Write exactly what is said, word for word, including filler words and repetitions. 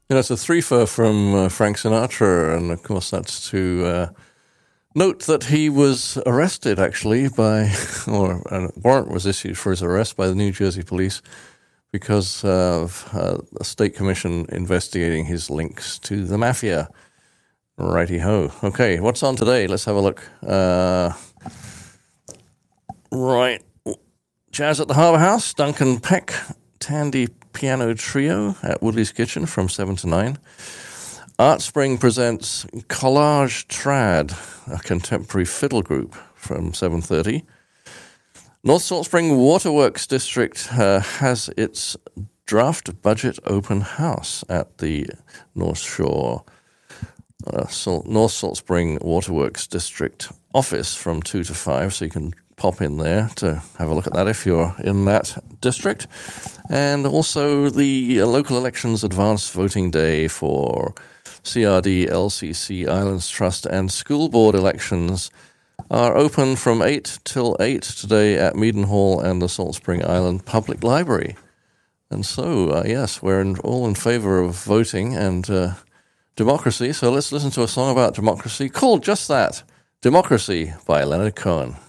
You know, it's a threefer from uh, Frank Sinatra, and of course that's to uh, note that he was arrested, actually, by, or a warrant was issued for his arrest by the New Jersey police because of uh, a state commission investigating his links to the mafia. Righty-ho. Okay, what's on today? Let's have a look. Uh, right. Jazz at the Harbour House, Duncan Peck, Tandy Piano Trio at Woodley's Kitchen from seven to nine. Art Spring presents Collage Trad, a contemporary fiddle group, from seven thirty. North Salt Spring Waterworks District uh, has its draft budget open house at the North Shore uh, Salt, North Salt Spring Waterworks District office from two to five, so you can pop in there to have a look at that if you're in that district. And also the local elections advanced voting day for C R D, L C C, Islands Trust and school board elections are open from eight till eight today at Meaden Hall and the Salt Spring Island Public Library. And so, uh, yes, we're in, all in favor of voting and uh, democracy. So let's listen to a song about democracy called just that, Democracy by Leonard Cohen.